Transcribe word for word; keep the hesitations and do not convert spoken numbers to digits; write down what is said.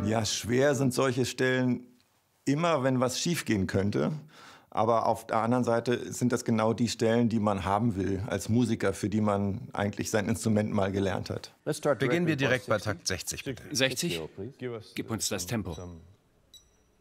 Ja, schwer sind solche Stellen immer, wenn was schiefgehen könnte. Aber auf der anderen Seite sind das genau die Stellen, die man haben will als Musiker, für die man eigentlich sein Instrument mal gelernt hat. Beginnen wir direkt bei Takt sechzig, bitte. sechzig? Gib uns das Tempo.